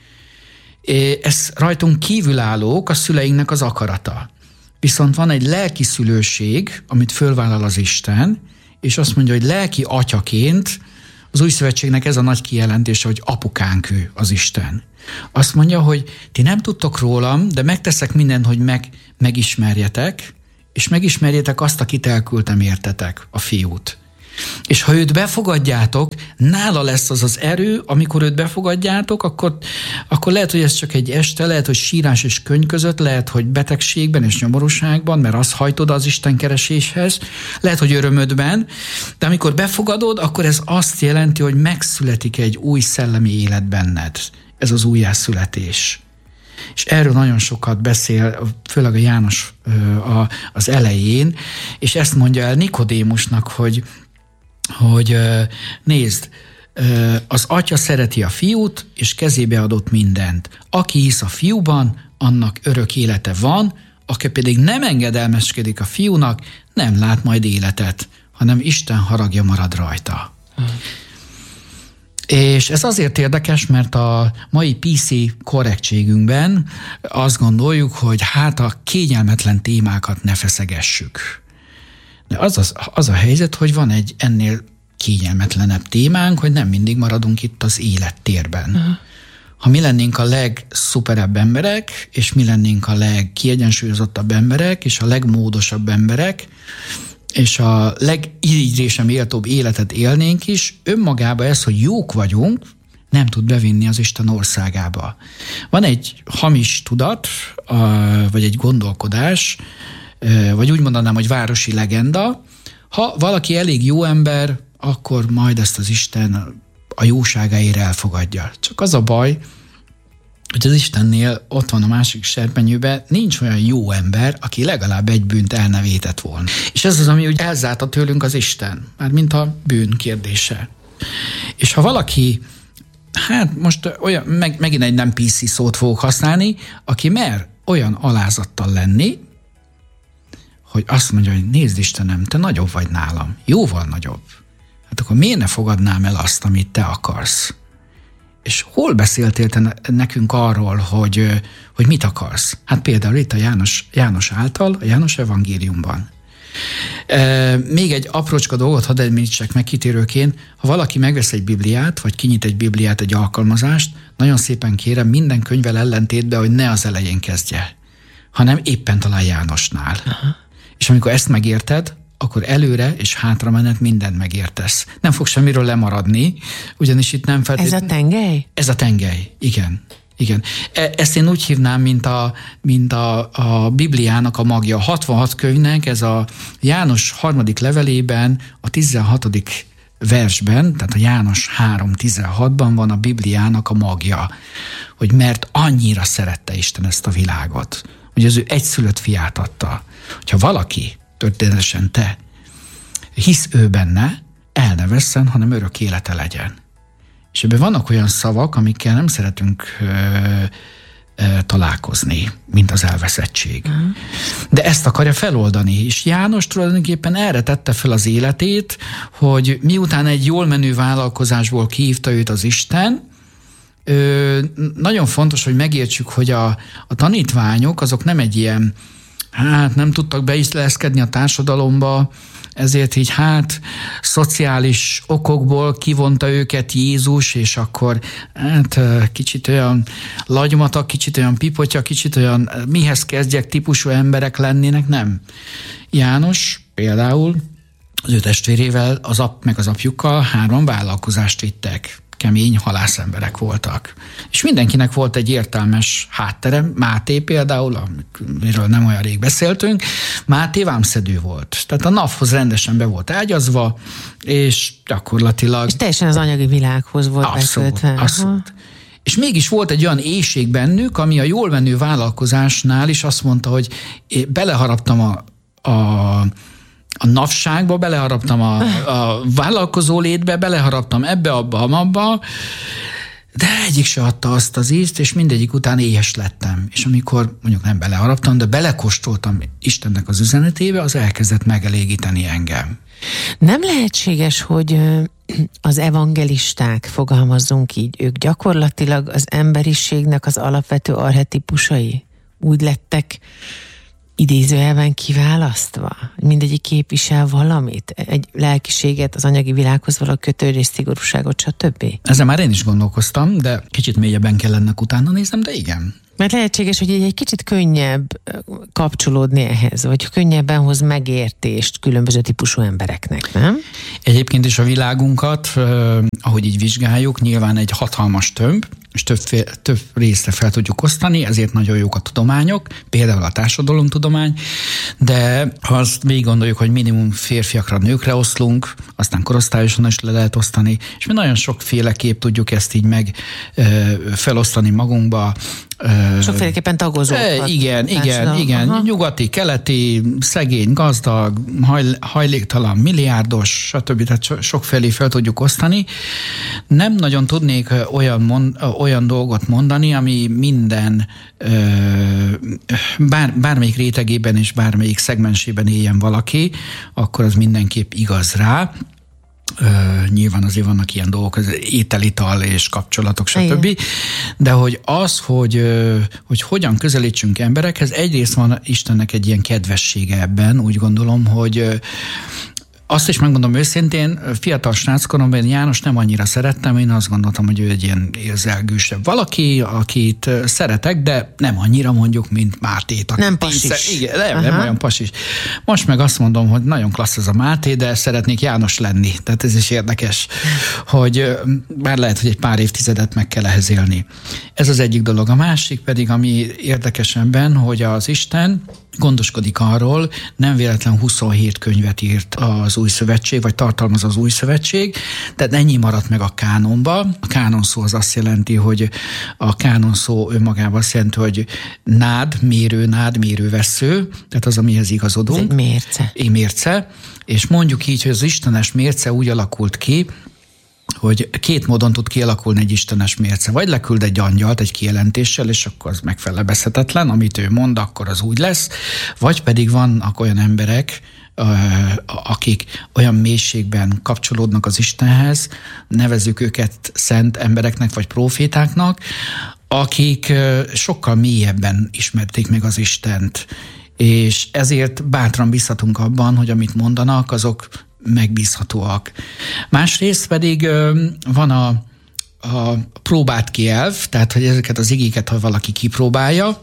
Ez rajtunk kívülállók a szüleinknek az akarata. Viszont van egy lelki szülőség, amit fölvállal az Isten, és azt mondja, hogy lelki atyaként az új szövetségnek ez a nagy kijelentése, hogy apukánk ő, az Isten. Azt mondja, hogy ti nem tudtok rólam, de megteszek mindent, hogy megismerjetek, és megismerjétek azt, akit elküldtem értetek, a fiút. És ha őt befogadjátok, nála lesz az az erő, amikor őt befogadjátok, akkor lehet, hogy ez csak egy este, lehet, hogy sírás és könyv között, lehet, hogy betegségben és nyomorúságban, mert az hajt oda az Isten kereséshez, lehet, hogy örömödben, de amikor befogadod, akkor ez azt jelenti, hogy megszületik egy új szellemi élet benned. Ez az újjászületés. És erről nagyon sokat beszél, főleg a János az elején, és ezt mondja el Nikodémusnak, hogy nézd, az atya szereti a fiút, és kezébe adott mindent. Aki hisz a fiúban, annak örök élete van, aki pedig nem engedelmeskedik a fiúnak, nem lát majd életet, hanem Isten haragja marad rajta. És ez azért érdekes, mert a mai PC korrektségünkben azt gondoljuk, hogy hát a kényelmetlen témákat ne feszegessük. De az a helyzet, hogy van egy ennél kényelmetlenebb témánk, hogy nem mindig maradunk itt az élettérben. Uh-huh. Ha mi lennénk a legszuperebb emberek, és mi lennénk a legkiegyensúlyozottabb emberek, és a legmódosabb emberek, és a legirigyésre méltóbb életet élnénk is, önmagában ez, hogy jók vagyunk, nem tud bevinni az Isten országába. Van egy hamis tudat, vagy egy gondolkodás, vagy úgy mondanám, hogy városi legenda. Ha valaki elég jó ember, akkor majd ezt az Isten a jóságáért elfogadja. Csak az a baj, hogy az Istennél ott van a másik serpenyőben, nincs olyan jó ember, aki legalább egy bűnt el ne vétett volna. És ez az, ami úgy elzárta tőlünk az Isten, mármint a bűn kérdése. És ha valaki, hát most olyan, megint egy nem PC szót fogok használni, aki mer olyan alázattal lenni, hogy azt mondja, hogy nézd Istenem, te nagyobb vagy nálam, jóval nagyobb. Hát akkor miért ne fogadnám el azt, amit te akarsz? És hol beszéltél te nekünk arról, hogy mit akarsz? Hát például itt a János által, a János evangéliumban. Még egy aprócska dolgot hadd említsek meg kitérőként, ha valaki megvesz egy Bibliát, vagy kinyit egy Bibliát, egy alkalmazást, nagyon szépen kérem minden könyvvel ellentétben, hogy ne az elején kezdje, hanem éppen talán Jánosnál. Aha. És amikor ezt megérted, akkor előre és hátra menet mindent megértesz. Nem fog semmiről lemaradni, ugyanis itt nem feltétlenül... Ez a tengely? Ez a tengely, igen. Igen. Ezt én úgy hívnám, mint a Bibliának a magja. A 66 könyvnek ez a János 3. levelében, a 16. versben, tehát a János 3.16-ban van a Bibliának a magja, hogy mert annyira szerette Isten ezt a világot, hogy az ő egyszülött fiát adta. Hogyha valaki, történetesen te, hisz ő benne, el ne vesszen, hanem örök élete legyen. És ebben vannak olyan szavak, amikkel nem szeretünk találkozni, mint az elveszettség. De ezt akarja feloldani, és János tulajdonképpen erre tette fel az életét, hogy miután egy jól menő vállalkozásból kihívta őt az Isten, nagyon fontos, hogy megértsük, hogy a tanítványok azok nem egy ilyen, nem tudtak beilleszkedni a társadalomba, ezért így szociális okokból kivonta őket Jézus, és akkor kicsit olyan lagymatak, kicsit olyan pipotya, kicsit olyan mihez kezdjek típusú emberek lennének, nem. János például az ő testvérével, meg az apjukkal 3 vállalkozást vittek. Kemény halászemberek voltak. És mindenkinek volt egy értelmes háttere. Máté például, amiről nem olyan rég beszéltünk, Máté vámszedő volt. Tehát a NAV-hoz rendesen be volt ágyazva, és gyakorlatilag... És teljesen az anyagi világhoz volt bekötve. Abszolút. És mégis volt egy olyan éhség bennük, ami a jól menő vállalkozásnál is azt mondta, hogy beleharaptam a navságba, beleharaptam a vállalkozó létbe, beleharaptam ebbe, abba, de egyik se adta azt az ízt, és mindegyik után éhes lettem. És amikor mondjuk nem beleharaptam, de belekóstoltam Istennek az üzenetébe, az elkezdett megelégíteni engem. Nem lehetséges, hogy az evangelisták, fogalmazzunk így, ők gyakorlatilag az emberiségnek az alapvető archetipusai? Úgy lettek idézőjelben kiválasztva? Mindegyik képvisel valamit? Egy lelkiséget, az anyagi világhoz való kötődést, szigorúságot, stb.? Ezzel már én is gondolkoztam, de kicsit mélyebben kell ennek utána néznem, de igen. Mert lehetséges, hogy egy kicsit könnyebb kapcsolódni ehhez, vagy könnyebben hoz megértést különböző típusú embereknek, nem? Egyébként is a világunkat, ahogy így vizsgáljuk, nyilván egy hatalmas tömb, és több részre fel tudjuk osztani, ezért nagyon jók a tudományok, például a társadalomtudomány, de ha azt végig gondoljuk, hogy minimum férfiakra, nőkre oszlunk, aztán korosztályosan is le lehet osztani, és mi nagyon sokféleképp tudjuk ezt így meg felosztani magunkba. Sokféleképpen tagozódhat. Igen. Aha. Nyugati, keleti, szegény, gazdag, hajléktalan, milliárdos, stb. Tehát sokfelé fel tudjuk osztani. Nem nagyon tudnék olyan dolgot mondani, ami minden bármelyik rétegében és bármelyik szegmensében éljen valaki, akkor az mindenképp igaz rá. Nyilván azért vannak ilyen dolgok, az ételital és kapcsolatok, stb. Igen. De hogy hogy hogyan közelítsünk emberekhez, egyrészt van Istennek egy ilyen kedvessége ebben, úgy gondolom, hogy azt is megmondom őszintén, fiatal sráckoromban János nem annyira szerettem, én azt gondoltam, hogy ő egy ilyen érzelgősebb valaki, akit szeretek, de nem annyira mondjuk, mint Mátét. Nem pasis. Igen, nem olyan pasis. Most meg azt mondom, hogy nagyon klassz ez a Máté, de szeretnék János lenni. Tehát ez is érdekes, hogy bár lehet, hogy egy pár évtizedet meg kell ehhez élni. Ez az egyik dolog. A másik pedig, ami érdekes ebben, hogy az Isten gondoskodik arról, nem véletlen 27 könyvet írt az Új Szövetség, vagy tartalmaz az Új Szövetség, tehát ennyi maradt meg a kánonba. A kánon szó az azt jelenti, hogy a kánon szó önmagában azt jelenti, hogy mérővesző, tehát az, amihez igazodunk. Ez egy mérce. Egy mérce, és mondjuk így, hogy az istenes mérce úgy alakult ki, hogy két módon tud kialakulni egy istenes mérce. Vagy leküld egy angyalt egy kijelentéssel, és akkor az megfelebezhetetlen, amit ő mond, akkor az úgy lesz. Vagy pedig vannak olyan emberek, akik olyan mélységben kapcsolódnak az Istenhez, nevezzük őket szent embereknek vagy prófétáknak, akik sokkal mélyebben ismerték meg az Istent, és ezért bátran bízhatunk abban, hogy amit mondanak, azok megbízhatóak. Másrészt pedig van a próbált ki elv, tehát hogy ezeket az igéket, ha valaki kipróbálja,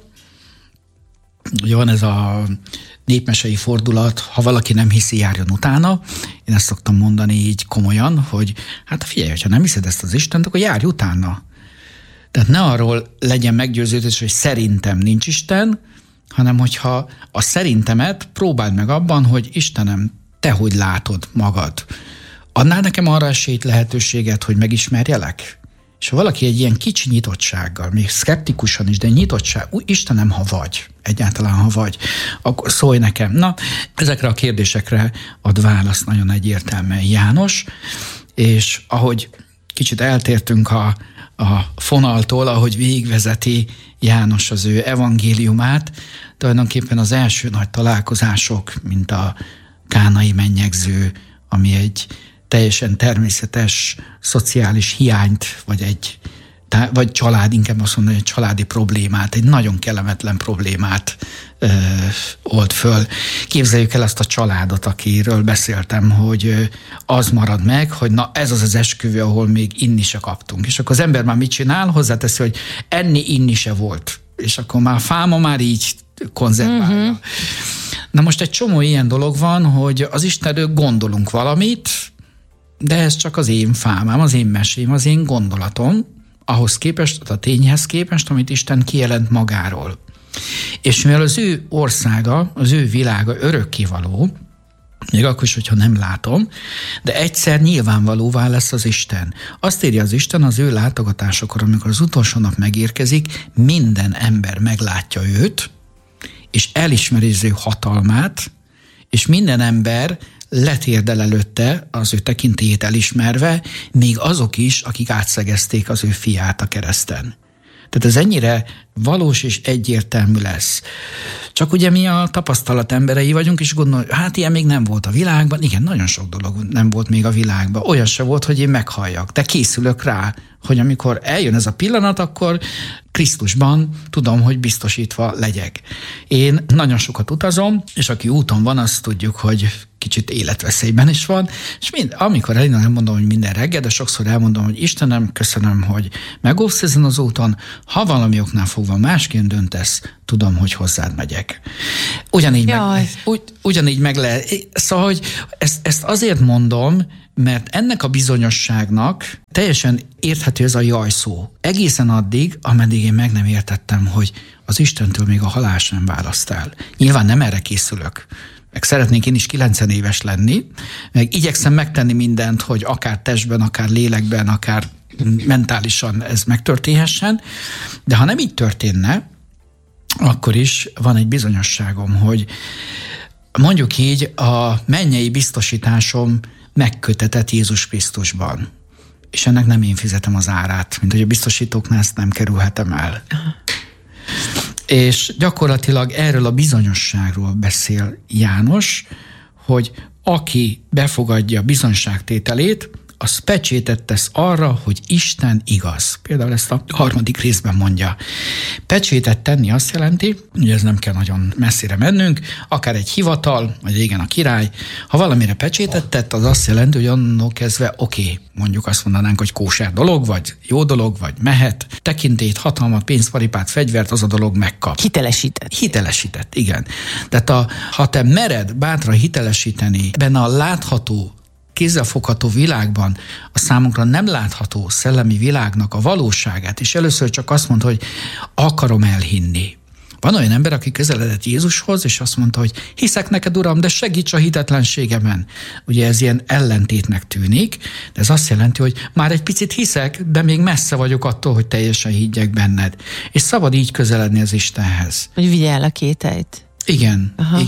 ugye van ez a népmesei fordulat, ha valaki nem hiszi, járjon utána. Én ezt szoktam mondani így komolyan, hogy hát figyelj, ha nem hiszed ezt az Istent, akkor járj utána. Tehát ne arról legyen meggyőződés, hogy szerintem nincs Isten, hanem hogyha a szerintemet próbáld meg abban, hogy Istenem, te hogy látod magad. Adnál nekem arra esélyt, lehetőséget, hogy megismerjelek? És ha valaki egy ilyen kicsi nyitottsággal, még szkeptikusan is, de nyitottság, Istenem, ha vagy, egyáltalán ha vagy, akkor szólj nekem. Na, ezekre a kérdésekre ad választ nagyon egyértelműen János, és ahogy kicsit eltértünk a fonaltól, ahogy végigvezeti János az ő evangéliumát, tulajdonképpen az első nagy találkozások, mint a kánai mennyegző, ami egy teljesen természetes szociális hiányt, vagy család, inkább azt mondani, egy családi problémát, egy nagyon kellemetlen problémát old föl. Képzeljük el azt a családot, akiről beszéltem, hogy az marad meg, hogy na ez az esküvő, ahol még inni se kaptunk. És akkor az ember már mit csinál? Hozzáteszi, hogy enni, inni se volt. És akkor már a fáma már így konzerválja. Uh-huh. Na most egy csomó ilyen dolog van, hogy az Istenről gondolunk valamit, de ez csak az én fámám, az én mesém, az én gondolatom, ahhoz képest, a tényhez képest, amit Isten kijelent magáról. És mivel az ő országa, az ő világa örökkévaló, még akkor is, hogyha nem látom, de egyszer nyilvánvalóvá lesz az Isten. Azt írja az Isten az ő látogatásokor, amikor az utolsó nap megérkezik, minden ember meglátja őt, és elismeri az ő hatalmát, és minden ember letérdel előtte, az ő tekintélyét elismerve, még azok is, akik átszegezték az ő fiát a kereszten. Tehát ez ennyire valós és egyértelmű lesz. Csak ugye mi a tapasztalat emberei vagyunk, és gondoljuk, hát ilyen még nem volt a világban. Igen, nagyon sok dolog nem volt még a világban. Olyan se volt, hogy én meghalljak. De készülök rá, hogy amikor eljön ez a pillanat, akkor Krisztusban tudom, hogy biztosítva legyek. Én nagyon sokat utazom, és aki úton van, azt tudjuk, hogy kicsit életveszélyben is van, és amikor nem mondom, hogy minden reggel, de sokszor elmondom, hogy Istenem, köszönöm, hogy megóvsz ezen az úton, ha valami oknál fogva másként döntesz, tudom, hogy hozzád megyek. Ugyanígy meg lehet. Szóval, hogy ezt azért mondom, mert ennek a bizonyosságnak teljesen érthető ez a jaj szó. Egészen addig, ameddig én meg nem értettem, hogy az Istentől még a halál sem választ el. Nyilván nem erre készülök. Meg szeretnék én is 90 éves lenni, meg igyekszem megtenni mindent, hogy akár testben, akár lélekben, akár mentálisan ez megtörténhessen, de ha nem így történne, akkor is van egy bizonyosságom, hogy mondjuk így a mennyei biztosításom megkötetett Jézus Krisztusban. És ennek nem én fizetem az árát, mint hogy a biztosítóknál ezt nem kerülhetem el. És gyakorlatilag erről a bizonyosságról beszél János, hogy aki befogadja a bizonyságtételét, az pecsétet tesz arra, hogy Isten igaz. Például ezt a 3. részben mondja. Pecsétet tenni azt jelenti, hogy ez nem kell nagyon messzire mennünk, akár egy hivatal, vagy régen a király, ha valamire pecsétet tett, az azt jelenti, hogy annól kezdve oké, mondjuk azt mondanánk, hogy kóser dolog, vagy jó dolog, vagy mehet, tekintélyt, hatalmat, pénzt, paripát, fegyvert, az a dolog megkap. Hitelesített, igen. Tehát ha te mered bátran hitelesíteni benne a látható, kézzelfogható világban a számunkra nem látható szellemi világnak a valóságát, és először csak azt mondta, hogy akarom elhinni. Van olyan ember, aki közeledett Jézushoz, és azt mondta, hogy hiszek neked, Uram, de segíts a hitetlenségemen. Ugye ez ilyen ellentétnek tűnik, de ez azt jelenti, hogy már egy picit hiszek, de még messze vagyok attól, hogy teljesen higgyek benned. És szabad így közeledni az Istenhez. Hogy vigye el a kételyt. Igen, aha. Igen.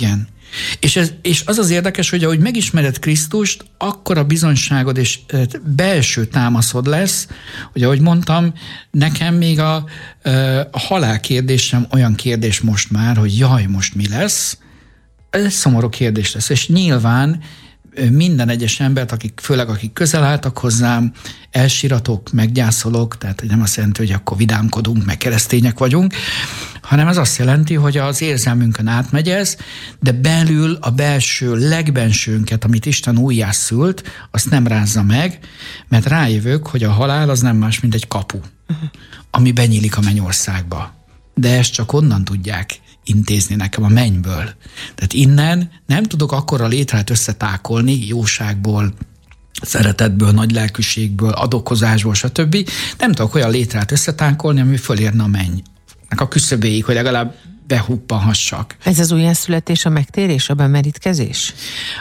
És az az érdekes, hogy ahogy megismered Krisztust, akkor a bizonyságod és belső támaszod lesz, hogy ahogy mondtam, nekem még a halál kérdésem olyan kérdés most már, hogy jaj, most mi lesz? Ez egy szomorú kérdés lesz, és nyilván minden egyes embert, főleg akik közel álltak hozzám, elsíratok, meggyászolok, tehát nem azt jelenti, hogy akkor vidámkodunk, meg keresztények vagyunk, hanem ez azt jelenti, hogy az érzelmünkön átmegy ez, de belül a belső, legbensőnket, amit Isten újjászült, azt nem rázza meg, mert rájövök, hogy a halál az nem más, mint egy kapu, ami benyílik a mennyországba. De ezt csak onnan tudják intézni nekem, a mennyből. Tehát innen nem tudok akkora létrát összetákolni, jóságból, szeretetből, nagy lelkűségből, adokozásból, stb. Nem tudok olyan létrát összetákolni, ami fölérne a mennynek a küszöbéig, hogy legalább behuppanhassak. Ez az újjászületés, a megtérés, a bemerítkezés?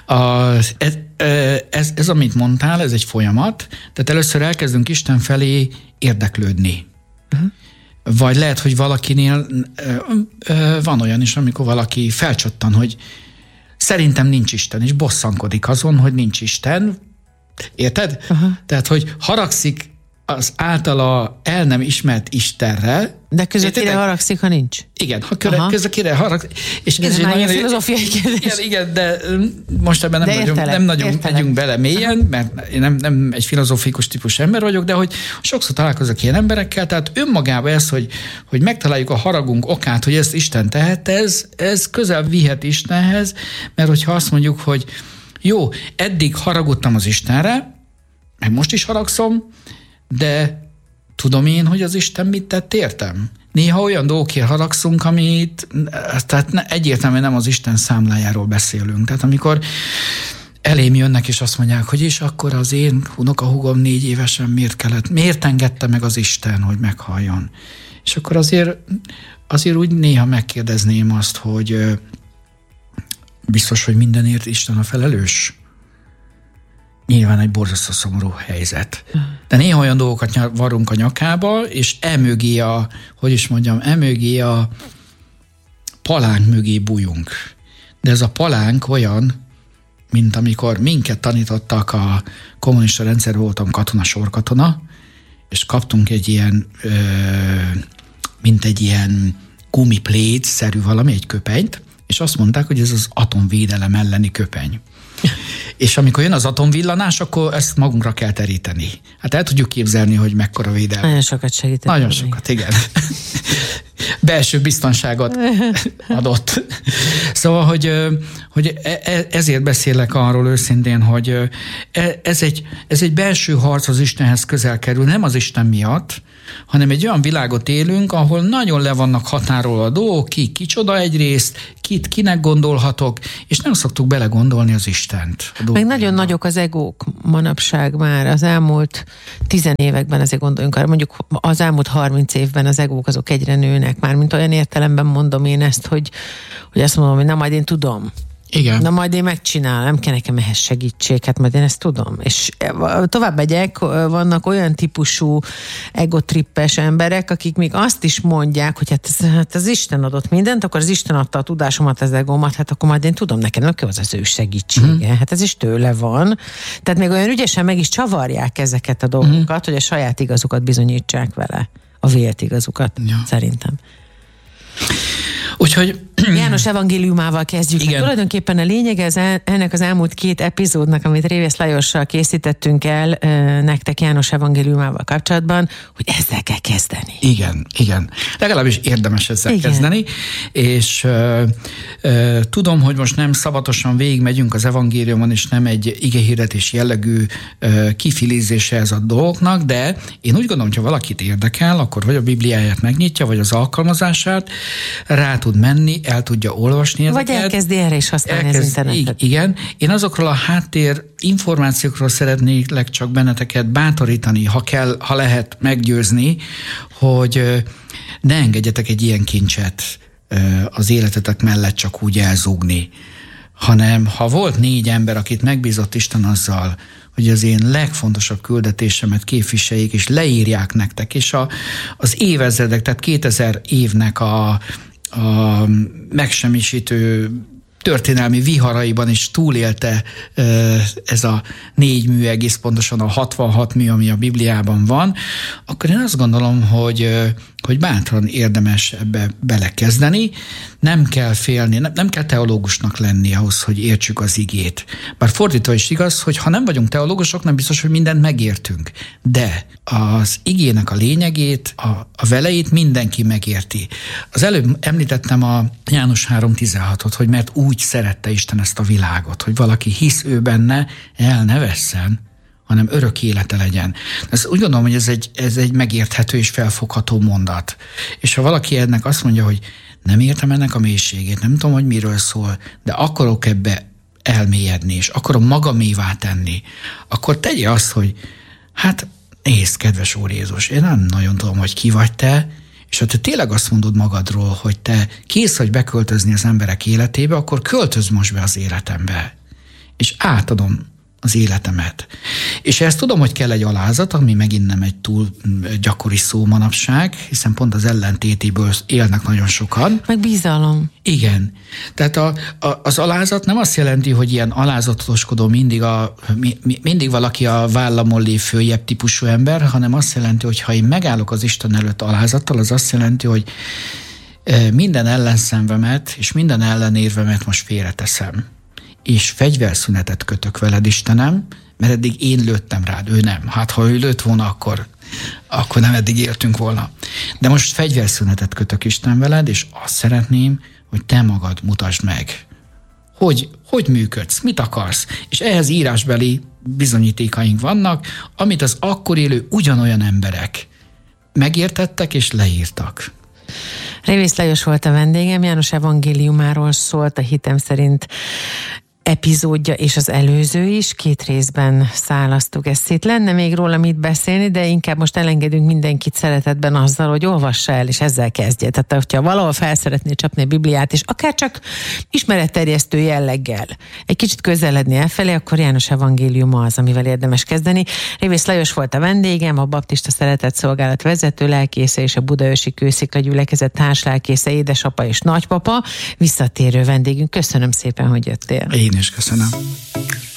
Ez, amit mondtál, ez egy folyamat. Tehát először elkezdünk Isten felé érdeklődni. Vagy lehet, hogy valakinél van olyan is, amikor valaki felcsattan, hogy szerintem nincs Isten, és bosszankodik azon, hogy nincs Isten. Érted? Tehát, hogy haragszik az általa el nem ismert Istenre. De közöttére haragszik, ha nincs? Igen, közöttére haragszik. És ez már ilyen filozófiai kérdés. Igen, de most ebben nem nagyon megyünk bele mélyen, mert én nem egy filozófikus típus ember vagyok, de hogy sokszor találkozok ilyen emberekkel, tehát önmagában ez, hogy megtaláljuk a haragunk okát, hogy ezt Isten tehet, ez közel vihet Istenhez, mert hogyha azt mondjuk, hogy jó, eddig haragudtam az Istenre, meg most is haragszom, de tudom én, hogy az Isten mit tett értem? Néha olyan dolgokért haragszunk, amit tehát egyértelműen nem az Isten számlájáról beszélünk. Tehát amikor elém jönnek, és azt mondják, hogy és akkor az én unokahúgom 4 évesen miért engedte meg az Isten, hogy meghalljon? És akkor azért úgy néha megkérdezném azt, hogy biztos, hogy mindenért Isten a felelős? Nyilván egy borzasztó szomorú helyzet. De néha olyan dolgokat varrunk a nyakába, és emögé a palánk mögé bújunk. De ez a palánk olyan, mint amikor minket tanítottak a kommunista rendszer, voltam katona, sorkatona, és kaptunk egy ilyen, mint egy ilyen gumiplét-szerű valami, egy köpenyt, és azt mondták, hogy ez az atomvédelem elleni köpeny. És amikor jön az atomvillanás, akkor ezt magunkra kell teríteni. Hát el tudjuk képzelni, hogy mekkora védelem. Nagyon sokat segített. Nagyon sokat, igen. Belső biztonságot adott. Szóval, hogy ezért beszélek arról őszintén, hogy ez egy belső harc az Istenhez közel kerül, nem az Isten miatt, hanem egy olyan világot élünk, ahol nagyon le vannak határolva a dolgok, ki kicsoda egyrészt, kinek gondolhatok, és nem szoktuk belegondolni az Istent. Meg nagyon nagyok az egók manapság már. Az elmúlt 10 években azért gondoljunk arra, mondjuk az elmúlt 30 évben az egók azok egyre nőnek. Mármint olyan értelemben mondom én ezt, hogy azt mondom, hogy na majd én tudom. Igen. Na majd én megcsinálom, nem kell nekem ehhez segítség, hát majd én ezt tudom. És tovább megyek, vannak olyan típusú egotrippes emberek, akik még azt is mondják, hogy hát az Isten adott mindent, akkor az Isten adta a tudásomat, az egómat, hát akkor majd én tudom, nekem nem kell az ő segítsége. Hát ez is tőle van. Tehát még olyan ügyesen meg is csavarják ezeket a dolgokat, hogy a saját igazukat bizonyítsák vele. A vélt igazukat, szerintem. Úgyhogy János evangéliumával kezdjük. Igen. Tulajdonképpen a lényeg ennek az elmúlt 2 epizódnak, amit Révész Lajossal készítettünk el nektek János evangéliumával kapcsolatban, hogy ezzel kell kezdeni. Igen. Legalábbis érdemes ezzel kezdeni, és tudom, hogy most nem szabatosan végigmegyünk az evangéliumon, és nem egy igehirdetés jellegű kifilizése ez a dolgoknak, de én úgy gondolom, hogy ha valakit érdekel, akkor vagy a Bibliáját megnyitja, vagy az alkalmazását, rá tud menni, el tudja olvasni ezeket. Vagy elkezdi erre is használni az internetet. Igen. Én azokról a háttér információkról szeretnék csak benneteket bátorítani, ha lehet meggyőzni, hogy ne engedjetek egy ilyen kincset az életetek mellett csak úgy elzúgni, hanem ha volt 4 ember, akit megbízott Isten azzal, hogy az én legfontosabb küldetésemet képviseljék, és leírják nektek, és az évezredek, tehát 2000 évnek a megsemmisítő történelmi viharaiban is túlélte ez a 4 mű, egész pontosan a 66 mű, ami a Bibliában van, akkor én azt gondolom, hogy bátran érdemes ebbe belekezdeni, nem kell félni, nem kell teológusnak lenni ahhoz, hogy értsük az igét. Bár fordítva is igaz, hogy ha nem vagyunk teológusok, nem biztos, hogy mindent megértünk. De az igének a lényegét, a veleit mindenki megérti. Az előbb említettem a János 3.16-ot, hogy mert úgy szerette Isten ezt a világot, hogy valaki hisz ő benne, el ne vesszen, hanem örök élete legyen. Ez úgy gondolom, hogy ez egy megérthető és felfogható mondat. És ha valaki ennek azt mondja, hogy nem értem ennek a mélységét, nem tudom, hogy miről szól, de akarok ebbe elmélyedni, és akarom magamévá tenni, akkor tegye azt, hogy hát nézd, kedves Úr Jézus, én nem nagyon tudom, hogy ki vagy te, és ha te tényleg azt mondod magadról, hogy te kész vagy beköltözni az emberek életébe, akkor költözz most be az életembe, és átadom az életemet. És ezt tudom, hogy kell egy alázat, ami megint nem egy túl gyakori szó manapság, hiszen pont az ellentétéből élnek nagyon sokan. Meg bizalom. Igen. Tehát az alázat nem azt jelenti, hogy ilyen alázatoskodó mindig valaki a vállamon lév följebb típusú ember, hanem azt jelenti, hogy ha én megállok az Isten előtt alázattal, az azt jelenti, hogy minden ellenszenvemet és minden ellenérvemet most félreteszem. És fegyverszünetet kötök veled, Istenem, mert eddig én lőttem rád, ő nem. Hát ha ő lőtt volna, akkor nem eddig éltünk volna. De most fegyverszünetet kötök Isten veled, és azt szeretném, hogy te magad mutasd meg, hogy működsz, mit akarsz. És ehhez írásbeli bizonyítékaink vannak, amit az akkor élő ugyanolyan emberek megértettek és leírtak. Révész Lajos volt a vendégem, János evangéliumáról szólt a Hitem szerint epizódja és az előző is, 2 részben szálasztuk ezt szét. Lenne még róla mit beszélni, de inkább most elengedünk mindenkit szeretetben azzal, hogy olvassa el, és ezzel kezdje. Tehát, hogyha valahol fel szeretné csapni a Bibliát, és akár csak ismeretterjesztő jelleggel egy kicsit közeledni elfelé, akkor János evangéliuma az, amivel érdemes kezdeni. Révész Lajos volt a vendégem, a Baptista Szeretetszolgálat vezető lelkésze és a Budaörsi Kőszikla gyülekezet társlelkésze, édesapa és nagypapa, visszatérő vendégünk. Köszönöm szépen, hogy jöttél. Én is köszönöm.